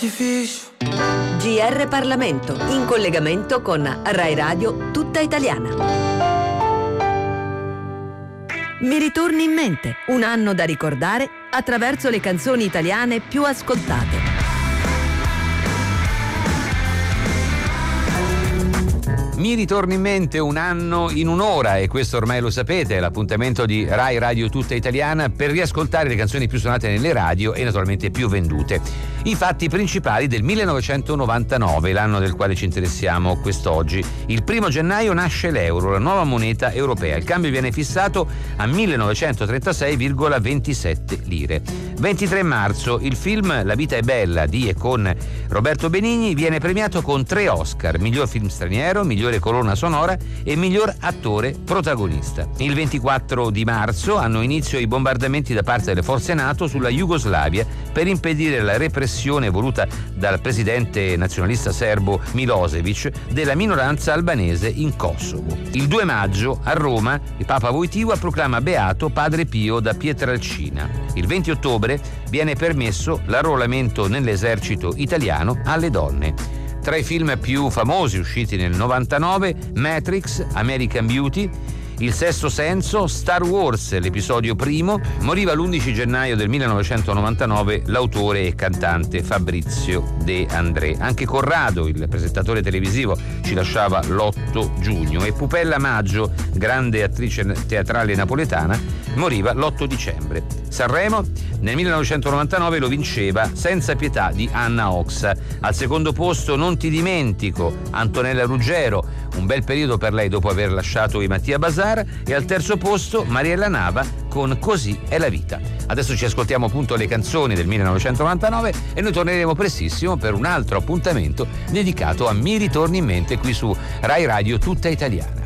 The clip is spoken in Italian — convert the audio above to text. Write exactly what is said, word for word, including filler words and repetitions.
G R Parlamento, in collegamento con Rai Radio Tutta Italiana. Mi ritorni in mente, un anno da ricordare attraverso le canzoni italiane più ascoltate. Mi ritorna in mente un anno in un'ora, e questo ormai lo sapete, è l'appuntamento di Rai Radio Tutta Italiana per riascoltare le canzoni più suonate nelle radio e naturalmente più vendute. I fatti principali del millenovecentonovantanove, l'anno del quale ci interessiamo quest'oggi. Il primo gennaio nasce l'euro, la nuova moneta europea. Il cambio viene fissato a millenovecentotrentasei virgola ventisette lire. ventitré marzo, il film La vita è bella di e con Roberto Benigni viene premiato con tre Oscar: miglior film straniero, migliore colonna sonora e miglior attore protagonista. Il ventiquattro di marzo hanno inizio i bombardamenti da parte delle forze NATO sulla Jugoslavia per impedire la repressione voluta dal presidente nazionalista serbo Milosevic della minoranza albanese in Kosovo. Il due maggio a Roma il Papa Wojtyła proclama beato Padre Pio da Pietrelcina. Il venti ottobre viene permesso l'arruolamento nell'esercito italiano alle donne. Tra i film più famosi usciti nel novantanove, Matrix, American Beauty, Il sesto senso, Star Wars, l'episodio primo. Moriva l'undici gennaio del millenovecentonovantanove l'autore e cantante Fabrizio De André. Anche Corrado, il presentatore televisivo, ci lasciava l'otto giugno, e Pupella Maggio, grande attrice teatrale napoletana, moriva l'otto dicembre. Sanremo nel millenovecentonovantanove lo vinceva Senza pietà di Anna Oxa. Al secondo posto Non ti dimentico, Antonella Ruggero, un bel periodo per lei dopo aver lasciato i Mattia Bazar. E al terzo posto Mariella Nava con Così è la vita. Adesso ci ascoltiamo appunto le canzoni del millenovecentonovantanove e noi torneremo prestissimo per un altro appuntamento dedicato a Mi ritorni in mente qui su Rai Radio Tutta Italiana.